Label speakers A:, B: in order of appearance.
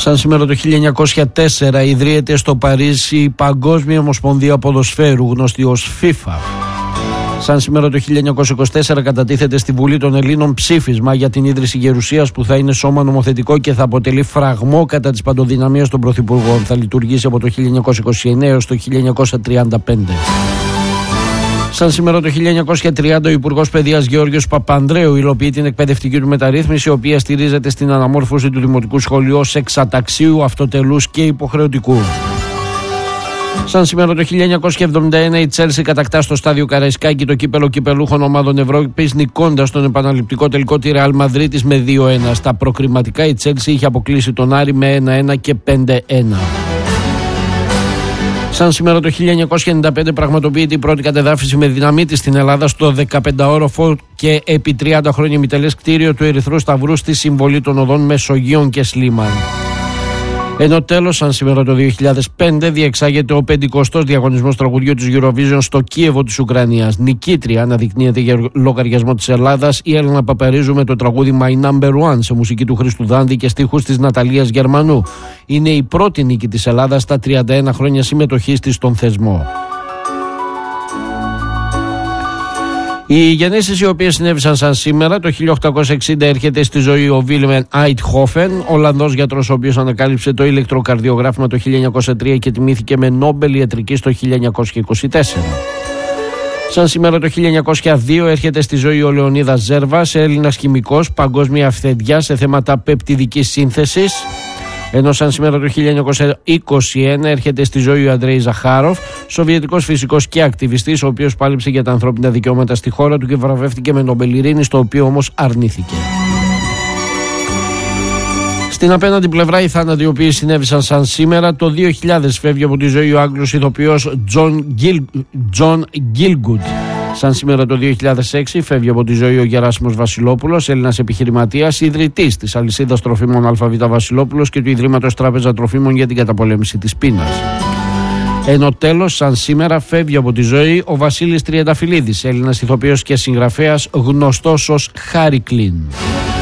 A: Σαν σήμερα το 1904 ιδρύεται στο Παρίσι η Παγκόσμια Ομοσπονδία Ποδοσφαίρου, γνωστή ως FIFA. Σαν σήμερα το 1924 κατατίθεται στη Βουλή των Ελλήνων ψήφισμα για την ίδρυση Γερουσίας, που θα είναι σώμα νομοθετικό και θα αποτελεί φραγμό κατά της παντοδυναμίας των πρωθυπουργών. Θα λειτουργήσει από το 1929 έως το 1935. Σαν σήμερα το 1930 ο Υπουργός Παιδείας Γεώργιος Παπανδρέου υλοποιεί την εκπαιδευτική του μεταρρύθμιση, η οποία στηρίζεται στην αναμόρφωση του δημοτικού σχολείου ως εξαταξίου, αυτοτελούς και υποχρεωτικού. Σαν σήμερα το 1971 η Τσέλσι κατακτά στο στάδιο Καραϊσκάκη το κύπελο κυπελούχων ομάδων Ευρώπης, νικώντας τον επαναληπτικό τελικό τη Ρεάλ Μαδρίτης με 2-1. Στα προκριματικά η Τσέλσι είχε αποκλείσει τον Άρη με 1-1 και 5-1. Σαν σήμερα το 1995 πραγματοποιείται η πρώτη κατεδάφιση με δυναμίτη στην Ελλάδα στο 15όροφο και επί 30 χρόνια μητελές κτίριο του Ερυθρού Σταυρού στη συμβολή των οδών Μεσογείων και Σλίμαν. Ενώ τέλος, σαν σήμερα το 2005 διεξάγεται ο 50ος διαγωνισμός τραγουδιού της Eurovision στο Κίεβο της Ουκρανίας. Νικήτρια αναδεικνύεται για λογαριασμό της Ελλάδας η Έλληνα Παπαρίζου με το τραγούδι My Number One σε μουσική του Χρήστου Δάντη και στίχους της Ναταλίας Γερμανού. Είναι η πρώτη νίκη της Ελλάδας στα 31 χρόνια συμμετοχής της στον θεσμό. Οι γεννήσεις οι οποίες συνέβησαν σαν σήμερα, το 1860 έρχεται στη ζωή ο Βίλεμεν Άιτχόφεν, Ολλανδός γιατρός ο οποίος ανακάλυψε το ηλεκτροκαρδιογράφημα το 1903 και τιμήθηκε με Νόμπελ ιατρικής το 1924. Σαν σήμερα το 1902 έρχεται στη ζωή ο Λεωνίδας Ζέρβας, Έλληνας χημικός, παγκόσμια αυθεντιά σε θέματα πεπτιδικής σύνθεσης. Ενώ σαν σήμερα το 1921 έρχεται στη ζωή ο Αντρέι Ζαχάροφ, σοβιετικός φυσικός και ακτιβιστής, ο οποίος πάλεψε για τα ανθρώπινα δικαιώματα στη χώρα του και βραβεύτηκε με Νομπελ Ειρήνης, το οποίο όμως αρνήθηκε. Στην απέναντι πλευρά οι θάνατοι οι οποίοι συνέβησαν σαν σήμερα, το 2000 φεύγει από τη ζωή ο Άγγλος ηθοποιός Τζον Γκίλγκουντ. Σαν σήμερα το 2006 φεύγει από τη ζωή ο Γεράσιμος Βασιλόπουλος, Έλληνας επιχειρηματίας, ιδρυτής της αλυσίδας τροφίμων ΑΒ Βασιλόπουλος και του Ιδρύματος Τράπεζα Τροφίμων για την καταπολέμηση της πείνας. Ενώ τέλος, σαν σήμερα φεύγει από τη ζωή ο Βασίλης Τριανταφυλλίδης, Έλληνας ηθοποιός και συγγραφέας, γνωστός ως Χάρη Κλίν.